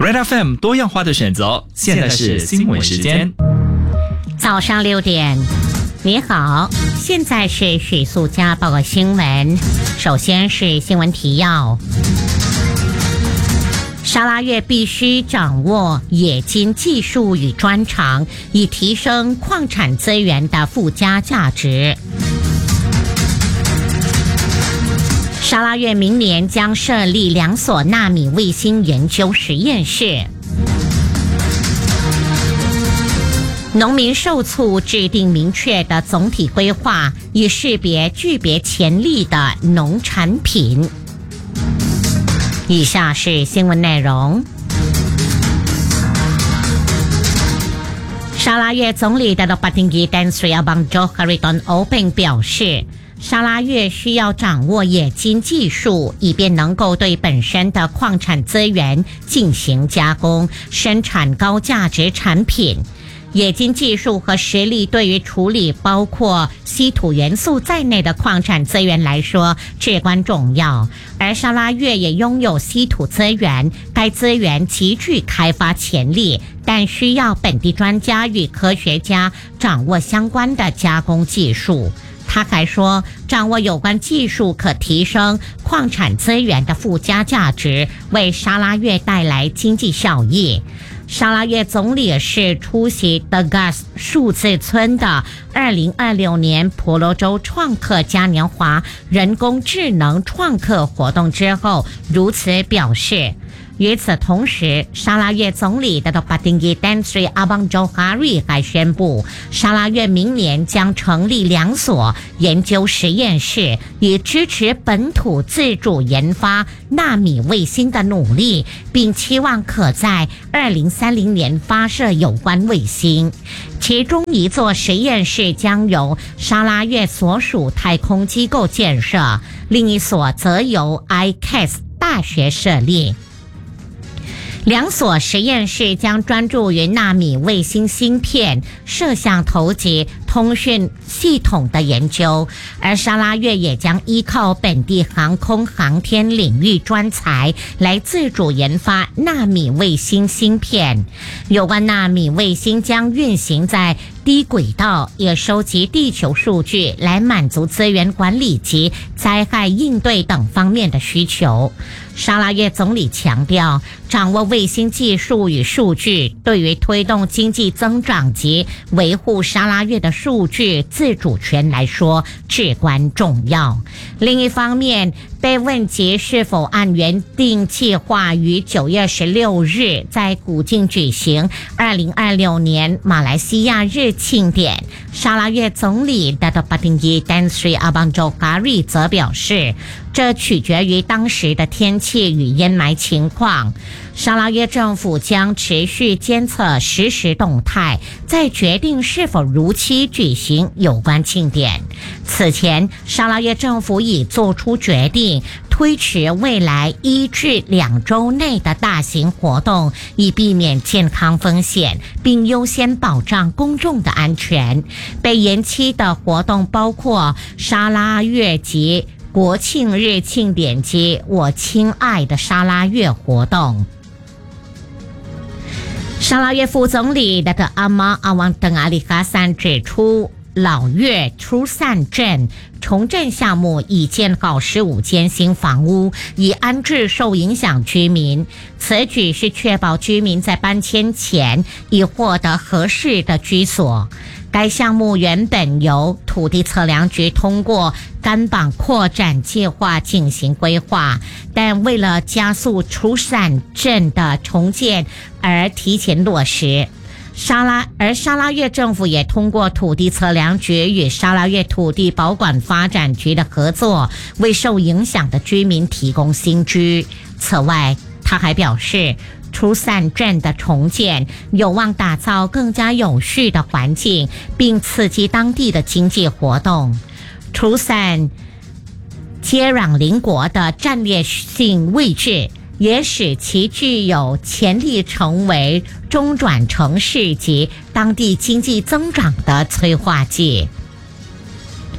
Red FM 多样化的选择，现在是新闻时间。 早上6点，你好，现在是许素佳报告新闻。首先是新闻提要。沙拉越必须掌握冶金技术与专长，以提升矿产资源的附加价值。沙拉越明年将设立2所纳米卫星研究实验室。农民受促制定明确的总体规划，以识别具备潜力的农产品。以下是新闻内容。沙拉越总理Datuk Petinggi Tan Sri Abang Johari Tun Openg表示，沙拉越需要掌握冶金技术，以便能够对本身的矿产资源进行加工，生产高价值产品。冶金技术和实力对于处理包括稀土元素在内的矿产资源来说至关重要，而沙拉越也拥有稀土资源，该资源极具开发潜力，但需要本地专家与科学家掌握相关的加工技术。他还说，掌握有关技术可提升矿产资源的附加价值，为沙拉越带来经济效益。沙拉越总理是出席 Tegas 数字村的2026年婆罗洲创客嘉年华人工智能创客活动之后如此表示。与此同时，沙拉越总理Datuk Petinggi Tan Sri Abang Johari还宣布，沙拉越明年将成立2所研究实验室，以支持本土自主研发纳米卫星的努力，并期望可在2030年发射有关卫星。其中一座实验室将由沙拉越所属太空机构建设，另一所则由 ICAS 大学设立。2所实验室将专注于纳米卫星芯片、摄像头及通讯系统的研究，而沙拉越也将依靠本地航空航天领域专才来自主研发纳米卫星芯片。有关纳米卫星将运行在低轨道，也收集地球数据来满足资源管理及灾害应对等方面的需求。沙拉越总理强调，掌握卫星技术与数据对于推动经济增长及维护沙拉越的数据自主权来说至关重要。另一方面，被问及是否按原定计划于9月16日在古晋举行2026年马来西亚日庆典，沙拉越总理Datuk Petinggi Tan Sri Abang Johari则表示，这取决于当时的天气与烟霾情况。沙拉越政府将持续监测实时动态，再决定是否如期举行有关庆典。此前，沙拉越政府已做出决定，推迟未来1至2周内的大型活动，以避免健康风险，并优先保障公众的安全。被延期的活动包括沙拉越及国庆日庆典及我亲爱的沙拉越活动。沙拉越副总理Datuk Amar Awang Teng Ali Hasan 指出，老越出散镇重振项目已建好15间新房屋，以安置受影响居民。此举是确保居民在搬迁前已获得合适的居所。该项目原本由土地测量局通过甘榜扩展计划进行规划，但为了加速出散镇的重建而提前落实。沙拉越政府也通过土地测量局与沙拉越土地保管发展局的合作，为受影响的居民提供新居。此外，他还表示，出散镇的重建有望打造更加有序的环境，并刺激当地的经济活动。出散接壤邻国的战略性位置，也使其具有潜力成为中转城市及当地经济增长的催化剂。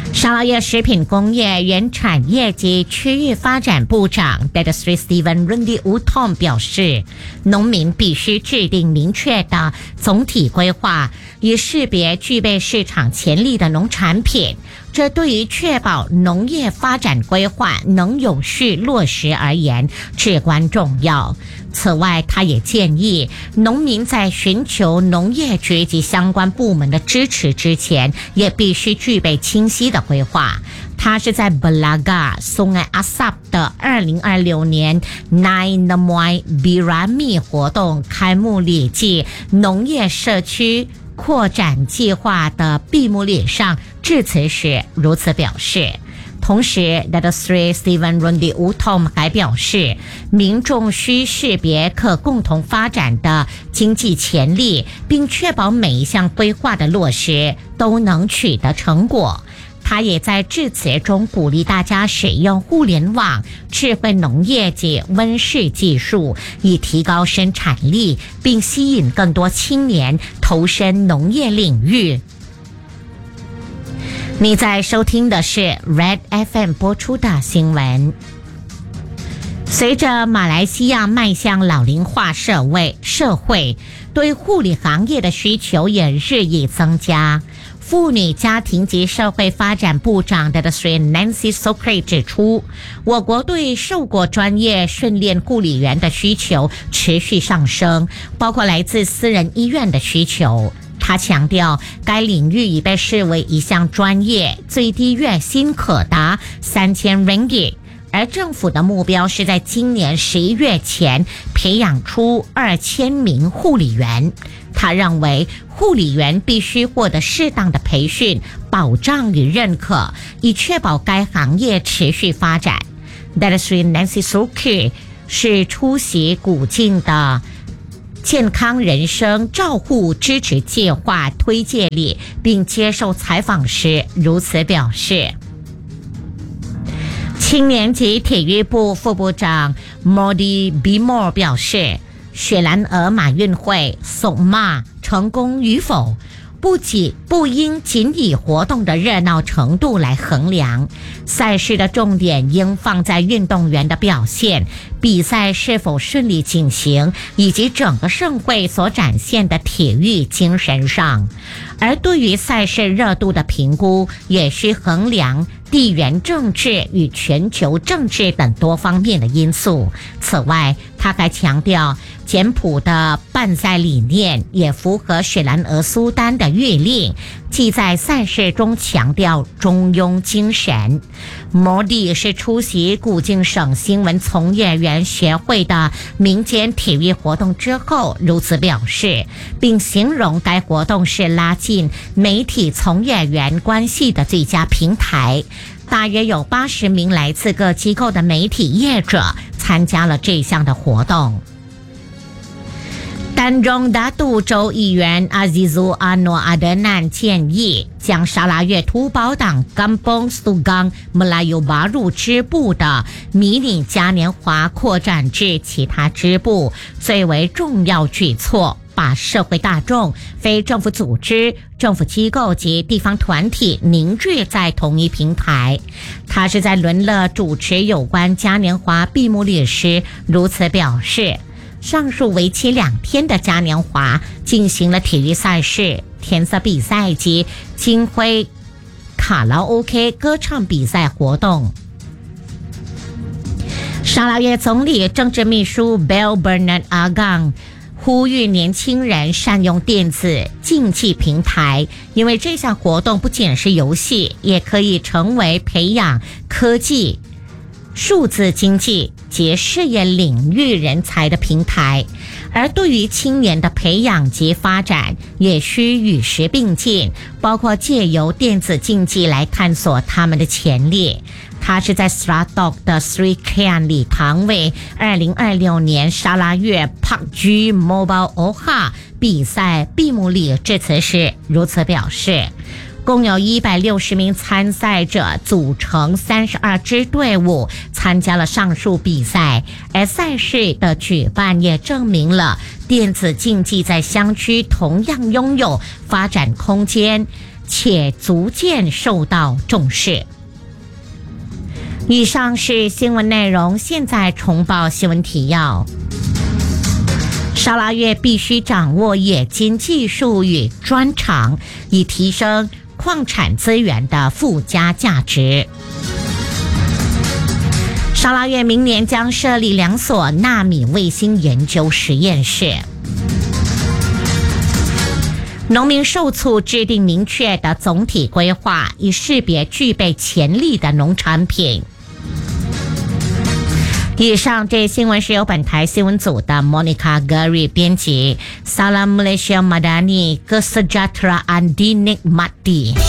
沙拉越食品工业原产业及区域发展部长 Dr. Stephen Randy Wootom 表示，农民必须制定明确的总体规划，以识别具备市场潜力的农产品，这对于确保农业发展规划能有序落实而言至关重要。此外，他也建议农民在寻求农业局及相关部门的支持之前，也必须具备清晰的规划。他是在 Belaga Sungai Asap 的2026年 Nai Namoy Birami 活动开幕礼暨农业社区扩展计划的闭幕礼上致辞时如此表示。同时 Dr. Stephen Randy Wootom 还表示，民众需识别可共同发展的经济潜力，并确保每一项规划的落实都能取得成果。他也在致辞中鼓励大家使用互联网、智慧农业及温室技术，以提高生产力，并吸引更多青年投身农业领域。你在收听的是 Red FM 播出的新闻。随着马来西亚迈向老龄化社会，对护理行业的需求也日益增加。妇女家庭及社会发展部长 Dr. Nancy Sokri 指出，我国对受过专业训练护理员的需求持续上升，包括来自私人医院的需求。他强调，该领域已被视为一项专业，最低月薪可达3000 ringgit， 而政府的目标是在今年11月前培养出2000名护理员。他认为，护理员必须获得适当的培训、保障与认可，以确保该行业持续发展。Dr. Nancy Sokri 是出席古晋的健康人生照护支持计划推介礼并接受采访时如此表示。青年及体育部副部长 Mody Bimor 表示，雪兰莪马运会SOCMA成功与否不应仅以活动的热闹程度来衡量，赛事的重点应放在运动员的表现、比赛是否顺利进行，以及整个盛会所展现的体育精神上。而对于赛事热度的评估，也需衡量地缘政治与全球政治等多方面的因素。此外，他还强调，简朴的办赛理念也符合雪兰莪苏丹的谕令，即在赛事中强调中庸精神。摩迪是出席古晋省新闻从业员协会的民间体育活动之后如此表示，并形容该活动是拉近媒体从业员关系的最佳平台。大约有80名来自各机构的媒体业者参加了这项的活动。丹中达杜州议员阿兹祖阿诺阿德南建议，将沙拉越土保党Kampung Stugang Melayu Baru 支部的迷你嘉年华扩展至其他支部，最为重要举措，把社会大众、非政府组织、政府机构及地方团体凝聚在同一平台。他是在伦勒主持有关嘉年华闭幕礼时如此表示。上述为期2天的嘉年华进行了体育赛事、填色比赛及金徽卡拉 OK 歌唱比赛活动。沙拉越总理政治秘书 Bel Bernard Agang 呼吁年轻人善用电子竞技平台，因为这项活动不仅是游戏，也可以成为培养科技、数字经济及事业领域人才的平台。而对于青年的培养及发展，也需与时并进，包括借由电子竞技来探索他们的潜力。他是在 Stradog 的 Sri Kyan 礼堂为2026年沙拉越 PUBG Mobile Oha 比赛闭幕礼致辞时如此表示。共有160名参赛者组成32支队伍参加了上述比赛，而赛事的举办也证明了电子竞技在乡区同样拥有发展空间。 且逐渐受到重视。以上是新闻内容，现在重报新闻提要。沙拉越必须掌握冶金技术与专长，以提升矿产资源的附加价值。沙拉越明年将设立2所纳米卫星研究实验室。农民受促制定明确的总体规划，以识别具备潜力的农产品。以上这新闻是由本台新闻组的 Monica Gary 编辑。Salam Malaysia Madani Kesejahtera Andi Nikmati。